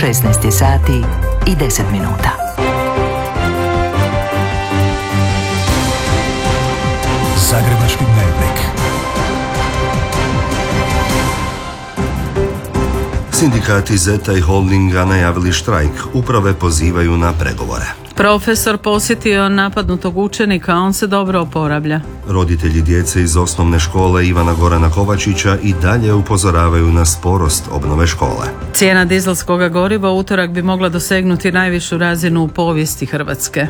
16 sati i 10 minuta. Zagrebački dnevnik. Sindikati Zeta i Holdinga najavili štrajk, uprave pozivaju na pregovore. Profesor posjetio napadnutog učenika, a on se dobro oporavlja. Roditelji djece iz osnovne škole Ivana Gorana Kovačića i dalje upozoravaju na sporost obnove škole. Cijena dizelskog goriva u utorak bi mogla dosegnuti najvišu razinu u povijesti Hrvatske.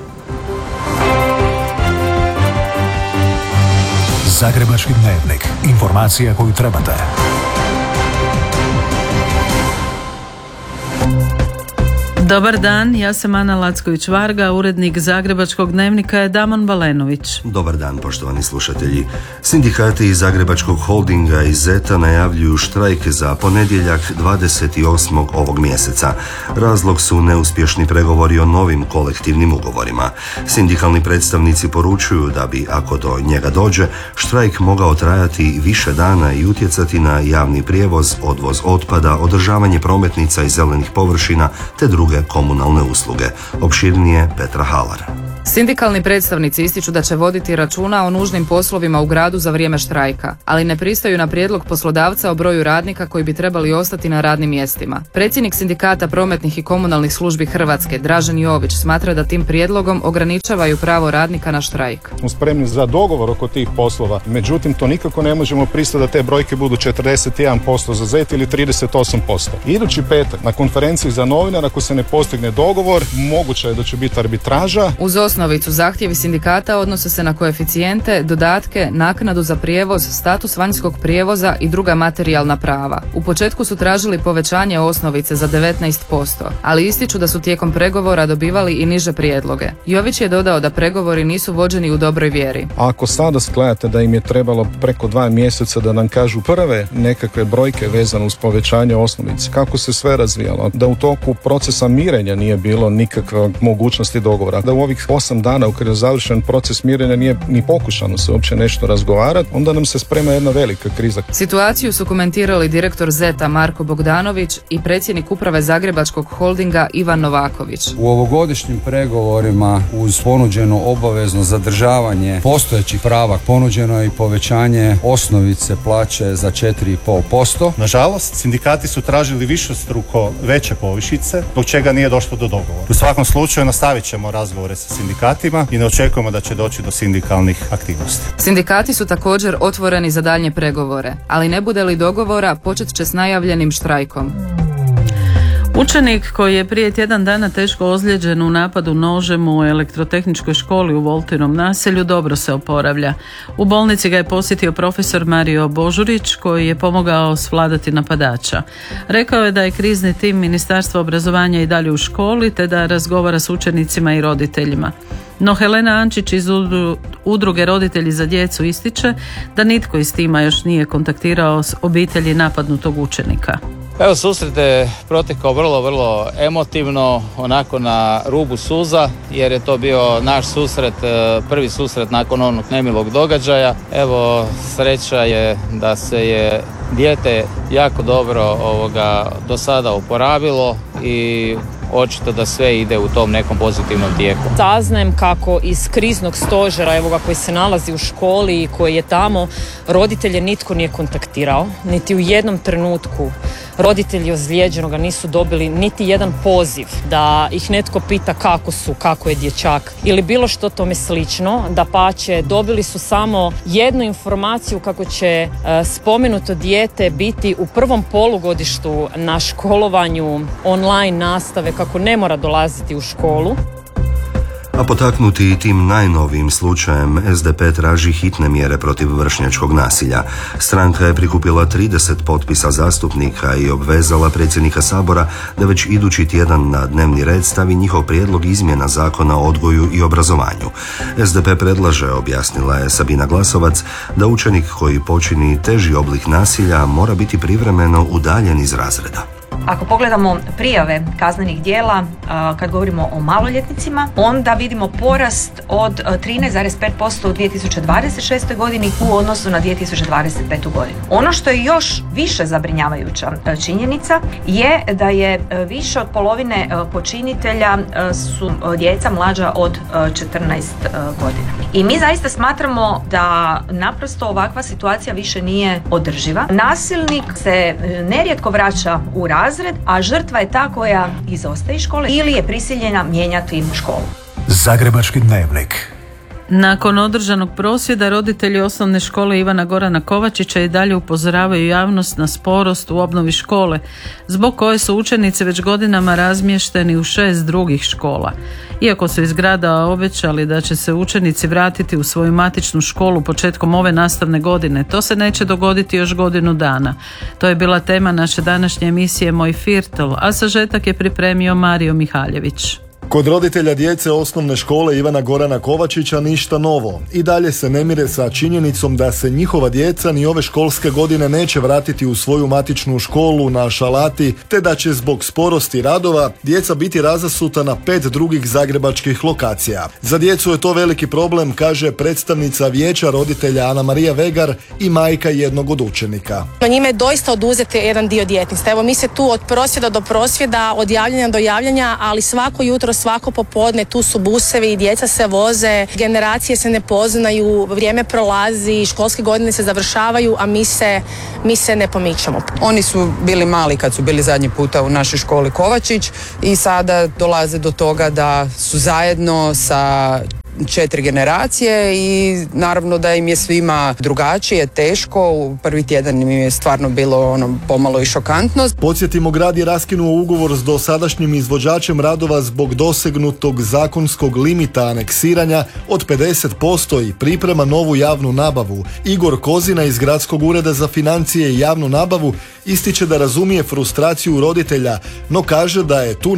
Zagrebački dnevnik. Informacija koju trebate. Dobar dan, ja sam Ana Lacković-Varga, urednik Zagrebačkog dnevnika je Damon Balenović. Dobar dan, poštovani slušatelji. Sindikati iz Zagrebačkog Holdinga i Zeta najavljuju štrajk za ponedjeljak 28. ovog mjeseca. Razlog su neuspješni pregovori o novim kolektivnim ugovorima. Sindikalni predstavnici poručuju da bi, ako do njega dođe, štrajk mogao trajati više dana i utjecati na javni prijevoz, odvoz otpada, održavanje prometnica i zelenih površina te druge komunalne usluge. Opširnije Petra Halar. Sindikalni predstavnici ističu da će voditi računa o nužnim poslovima u gradu za vrijeme štrajka, ali ne pristaju na prijedlog poslodavca o broju radnika koji bi trebali ostati na radnim mjestima. Predsjednik Sindikata prometnih i komunalnih službi Hrvatske, Dražen Jović, smatra da tim prijedlogom ograničavaju pravo radnika na štrajk. Smo spremni za dogovor oko tih poslova, međutim to nikako ne možemo pristati da te brojke budu 41% za Zet ili 38%. Idući petak na konferenciji za novinara, ako se ne postigne dogovor, moguće je da će biti arbitraža. Uz osnovicu zahtjevi sindikata odnose se na koeficijente, dodatke, naknadu za prijevoz, status vanjskog prijevoza i druga materijalna prava. U početku su tražili povećanje osnovice za 19%, ali ističu da su tijekom pregovora dobivali i niže prijedloge. Jović je dodao da pregovori nisu vođeni u dobroj vjeri. Ako sada gledate da im je trebalo preko 2 mjeseca da nam kažu prve nekakve brojke vezane uz povećanje osnovice, kako se sve razvijalo, da u toku procesa mirenja nije bilo nikakve mogućnosti dogovora, da u ovih 8 dana u kada je završen proces mirenja nije ni pokušano se uopće nešto razgovarati, onda nam se sprema jedna velika kriza. Situaciju su komentirali direktor Zeta Marko Bogdanović i predsjednik uprave Zagrebačkog Holdinga Ivan Novaković. U ovogodišnjim pregovorima uz ponuđeno obavezno zadržavanje postojećih prava ponuđeno je i povećanje osnovice plaće za 4,5%. Nažalost, sindikati su tražili višestruko veće povišice, zbog čega nije došlo do dogovora. U svakom slučaju nastavit ćemo razgovore sa sindikatima i ne očekujemo da će doći do sindikalnih aktivnosti. Sindikati su također otvoreni za daljnje pregovore, ali ne bude li dogovora, počet će s najavljenim štrajkom. Učenik koji je prije tjedan dana teško ozlijeđen u napadu nožem u elektrotehničkoj školi u Voltinom naselju dobro se oporavlja. U bolnici ga je posjetio profesor Mario Božurić koji je pomogao svladati napadača. Rekao je da je krizni tim Ministarstva obrazovanja i dalje u školi te da razgovara s učenicima i roditeljima. No Helena Ančić iz udruge Roditelji za djecu ističe da nitko iz tima još nije kontaktirao s obitelji napadnutog učenika. Evo, susret je protekao vrlo emotivno, onako na rubu suza, jer je to bio naš susret, prvi susret nakon onog nemilog događaja. Evo, sreća je da se je dijete jako dobro do sada oporavilo i očito da sve ide u tom nekom pozitivnom tijeku. Saznajem kako iz kriznog stožera, evo ga, koji se nalazi u školi i koji je tamo, roditelje nitko nije kontaktirao, niti u jednom trenutku roditelji ozlijeđenoga nisu dobili niti jedan poziv da ih netko pita kako su, kako je dječak ili bilo što tome slično. Dapače, dobili su samo jednu informaciju kako će spomenuto dijete biti u prvom polugodištu na školovanju online nastave, kako ne mora dolaziti u školu. A potaknuti i tim najnovijim slučajem, SDP traži hitne mjere protiv vršnjačkog nasilja. Stranka je prikupila 30 potpisa zastupnika i obvezala predsjednika Sabora da već idući tjedan na dnevni red stavi njihov prijedlog izmjena Zakona o odgoju i obrazovanju. SDP predlaže, objasnila je Sabina Glasovac, da učenik koji počini teži oblik nasilja mora biti privremeno udaljen iz razreda. Ako pogledamo prijave kaznenih djela, kad govorimo o maloljetnicima, onda vidimo porast od 13,5% u 2026. godini u odnosu na 2025. godinu. Ono što je još više zabrinjavajuća činjenica je da je više od polovine počinitelja su djeca mlađa od 14 godina. I mi zaista smatramo da naprosto ovakva situacija više nije održiva. Nasilnik se nerijetko vraća u razred, a žrtva je ta koja izostaje iz škole ili je prisiljena mijenjati školu. Zagrebački dnevnik. Nakon održanog prosvjeda roditelji osnovne škole Ivana Gorana Kovačića i dalje upozoravaju javnost na sporost u obnovi škole, zbog koje su učenici već godinama razmješteni u 6 drugih škola. Iako su iz grada obećali da će se učenici vratiti u svoju matičnu školu početkom ove nastavne godine, to se neće dogoditi još godinu dana. To je bila tema naše današnje emisije Moj Firtl, a sažetak je pripremio Mario Mihaljević. Kod roditelja djece osnovne škole Ivana Gorana Kovačića ništa novo. I dalje se ne mire sa činjenicom da se njihova djeca ni ove školske godine neće vratiti u svoju matičnu školu na Šalati, te da će zbog sporosti radova djeca biti razasuta na 5 drugih zagrebačkih lokacija. Za djecu je to veliki problem, kaže predstavnica vijeća roditelja Ana Marija Vegar i majka jednog od učenika. Njime je doista oduzeti jedan dio djetinjstva. Evo mi se tu od prosvjeda do prosvjeda, od javljanja do javljanja, ali svako jutro, svako popodne tu su busevi, djeca se voze, generacije se ne poznaju, vrijeme prolazi, školske godine se završavaju, a mi se ne pomičemo. Oni su bili mali kad su bili zadnji puta u našoj školi Kovačić i sada dolaze do toga da su zajedno sa 4 generacije i naravno da im je svima drugačije, teško. U prvi tjedan im je stvarno bilo pomalo i šokantno. Podsjetimo, grad je raskinuo ugovor s dosadašnjim izvođačem radova zbog dosegnutog zakonskog limita aneksiranja od 50% i priprema novu javnu nabavu. Igor Kozina iz Gradskog ureda za financije i javnu nabavu ističe da razumije frustraciju roditelja, no kaže da je tu